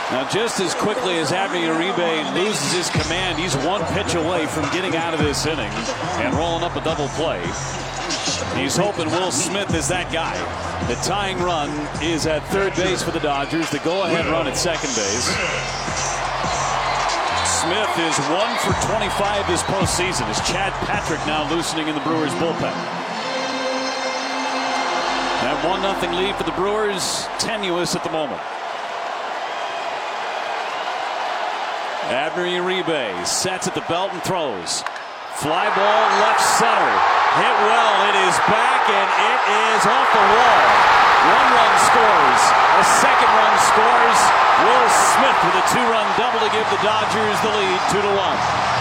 Now, just as quickly as Abner Uribe loses his command, he's one pitch away from getting out of this inning and rolling up a double play. He's hoping Will Smith is that guy. The tying run is at third base for the Dodgers. The go-ahead run at second base. Smith is 1 for 25 this postseason. As Chad Patrick now loosening in the Brewers bullpen. That 1-0 lead for the Brewers, tenuous at the moment. Abner Uribe sets at the belt and throws. Fly ball left center. Hit well. It is back and it is off the wall. 1 run scores. A second run scores. Will Smith with a 2-run double to give the Dodgers the lead 2-1.